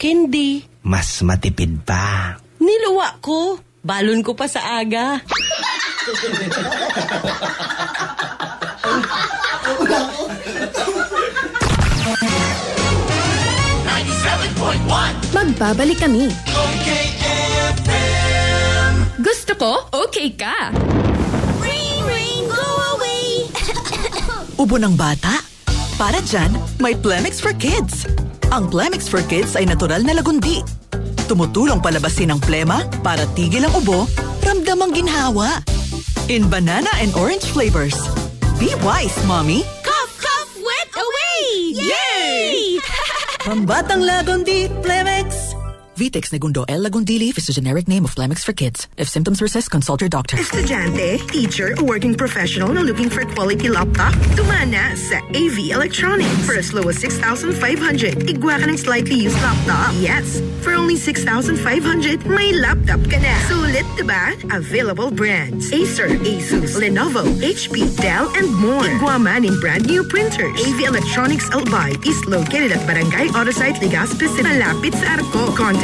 candy. Mas matipid pa. Niluwa ko. Balon ko pa sa aga. 97.1 Magbabalik kami. Okay FM. Gusto ko, okay ka. Ring, ring, go away. Ubo ng bata? Para dyan, may Plemix for Kids. Ang Plemix for Kids ay natural na lagundi. Tumutulong palabasin ang plema para tigil ang ubo, ramdamang ginhawa. In banana and orange flavors. Be wise, Mommy. Cough, cough, wet away. Yay! Pambatang lagundi, Plemix. Vitex Negundo L. Lagundili is the generic name of Plemix for kids. If symptoms persist, consult your doctor. Estudyante, teacher, or working professional na looking for quality laptop? Tumana sa AV Electronics. For as low as 6,500, igwa ka ng slightly used laptop. Yes, for only 6,500, may laptop ka na. Sulit, diba? Available brands: Acer, Asus, Lenovo, HP, Dell, and more. Igwa man in brand new printers. AV Electronics Albay is located at Barangay Autosite, Legazpi City. Malapit sa Arco. Contact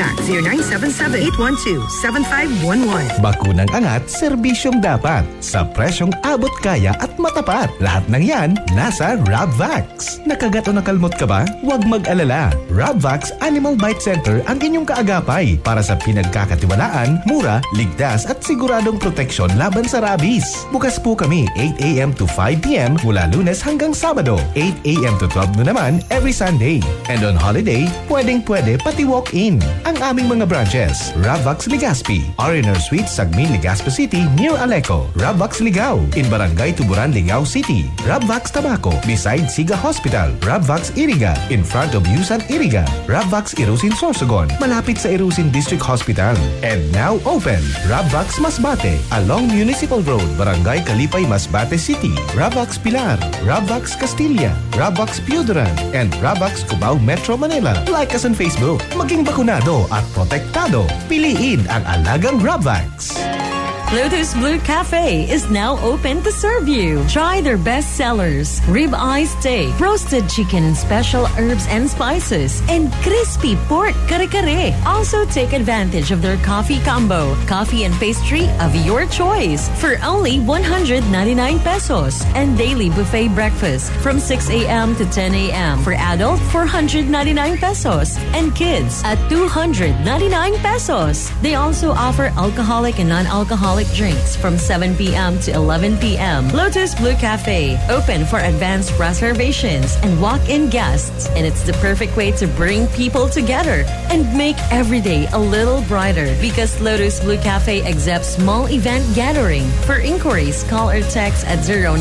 0977-812-7511. Bakunang angat, serbisyong dapat. Sa presyong abot kaya at matapat. Lahat ng yan, nasa Rabvax. Nakagat o nakalmot ka ba? Huwag mag-alala. Rabvax Animal Bite Center ang inyong kaagapay para sa pinagkakatiwalaan, mura, ligtas at siguradong proteksyon laban sa rabies. Bukas po kami 8 a.m. to 5 p.m. mula Lunes hanggang Sabado. 8 a.m. to 12 noon naman every Sunday. And on holiday, pwedeng-pwede pati walk-in. Ang aming mga branches: Rabvax Legazpi, Ariner Suites, Sagmin, Legazpi City, near Aleco. Rabvax Ligao, in Barangay Tuburan, Ligao City. Rabvax Tabaco, beside Siga Hospital. Rabvax Iriga, in front of Yusan Iriga. Rabvax Irusin Sorsogon, malapit sa Irusin District Hospital. And now open, Rabvax Masbate, along Municipal Road, Barangay Kalipay, Masbate City. Rabvax Pilar, Rabvax Castilla, Rabvax Piuduran, and Rabvax Cubao Metro Manila. Like us on Facebook. Maging bakunado at protektado. Piliin ang alagang Rabvax. Lotus Blue Cafe is now open to serve you. Try their best sellers: rib-eye steak, roasted chicken and special herbs and spices, and crispy pork kare-kare. Also take advantage of their coffee combo, coffee and pastry of your choice for only 199 pesos, and daily buffet breakfast from 6 a.m. to 10 a.m. for adult 499 pesos and kids at 299 pesos. They also offer alcoholic and non-alcoholic drinks from 7 p.m. to 11 p.m. Lotus Blue Cafe, open for advanced reservations and walk-in guests. And it's the perfect way to bring people together and make every day a little brighter, because Lotus Blue Cafe accepts small event gathering. For inquiries, call or text at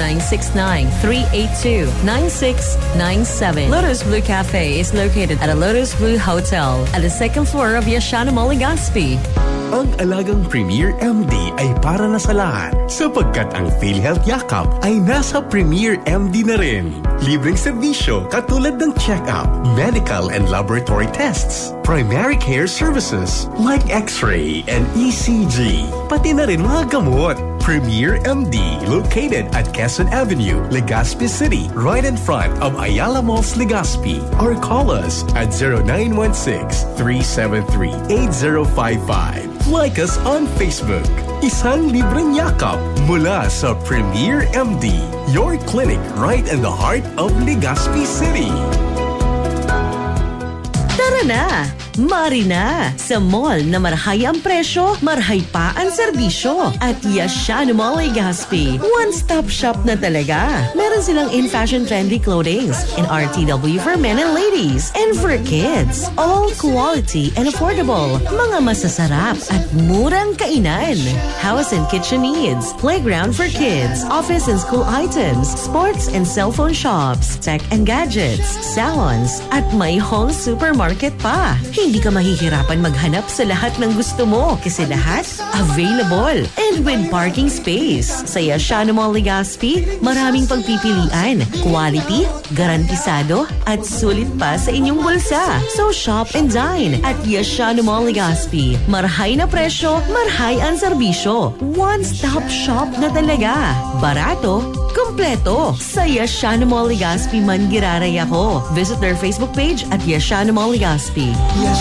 0969-382-9697. Lotus Blue Cafe is located at a Lotus Blue Hotel at the second floor of Yashana Mall, Legazpi. Ang alagang Premier MD ay para na sa lahat, sapagkat ang PhilHealth Yakap ay nasa Premier MD na rin. Libreng serbisyo katulad ng check-up, medical and laboratory tests, primary care services like X-ray and ECG, pati na rin mga gamot. Premier MD, located at Quezon Avenue, Legazpi City, right in front of Ayala Malls, Legazpi. Or call us at 0916-373-8055. Like us on Facebook. Isang libreng yakap mula sa Premier MD, your clinic right in the heart of Legazpi City. Tara na! Mari na! Sa mall na marhay ang presyo, marhay pa ang serbisyo. At Yashana Mall, Legazpi. One-stop shop na talaga. Meron silang in-fashion trendy clothings, in RTW for men and ladies, and for kids. All quality and affordable. Mga masasarap at murang kainan. House and kitchen needs, playground for kids, office and school items, sports and cell phone shops, tech and gadgets, salons, at may whole supermarket pa. Hindi ka mahihirapan maghanap sa lahat ng gusto mo kasi lahat available. And with parking space. Sa Yashana Mall, Legazpi, maraming pagpipilian, quality, garantisado, at sulit pa sa inyong bulsa. So shop and dine at Yashana Mall, Legazpi. Marhay na presyo, marhay ang serbisyo. One-stop shop na talaga. Barato, kompleto. Sa Yashana Mall, Legazpi man giraray ako. Visit their Facebook page at Yashana Mall, Legazpi.